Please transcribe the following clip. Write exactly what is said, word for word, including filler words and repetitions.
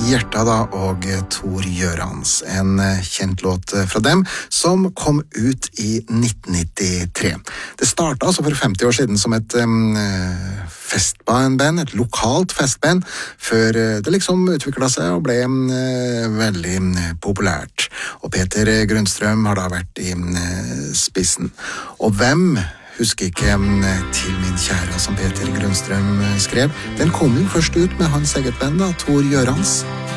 Hjerta da, og Tor Gjørans, en kjent låt fra dem, som kom ut i nitten nittitre. Det startet altså for femti år siden som et um, festband, et lokalt festband, før det liksom utviklet seg og ble um, veldig um, populært. Og Peter Grundstrøm har da vært i um, spissen. Og hvem husker ikke um, til min kjære som Peter Grundstrøm skrev? Den kom jo først ut med hans eget band da, Tor Gjørans.